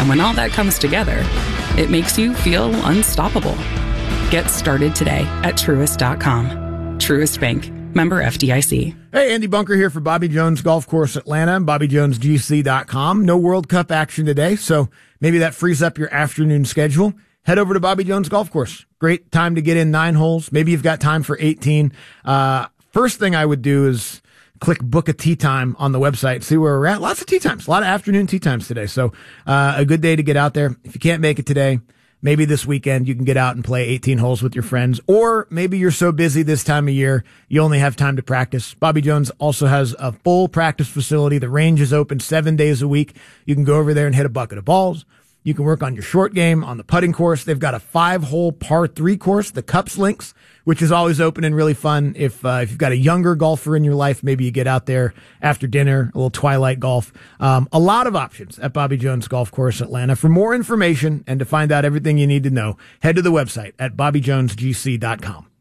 And when all that comes together, it makes you feel unstoppable. Get started today at Truist.com. Truist Bank. Member FDIC. Hey, Andy Bunker here for Bobby Jones Golf Course Atlanta and BobbyJonesGC.com. No World Cup action today, so maybe that frees up your afternoon schedule. Head over to Bobby Jones Golf Course. Great time to get in 9 holes. Maybe you've got time for 18. First thing I would do is click book a tee time on the website, see where we're at. Lots of tee times, a lot of afternoon tee times today. So a good day to get out there. If you can't make it today, maybe this weekend you can get out and play 18 holes with your friends, or maybe you're so busy this time of year you only have time to practice. Bobby Jones also has a full practice facility. The range is open 7 days a week. You can go over there and hit a bucket of balls. You can work on your short game on the putting course. They've got a 5-hole par 3 course, the Cups Links, which is always open and really fun. If you've got a younger golfer in your life, maybe you get out there after dinner, a little twilight golf. A lot of options at Bobby Jones Golf Course Atlanta. For more information and to find out everything you need to know, head to the website at BobbyJonesGC.com.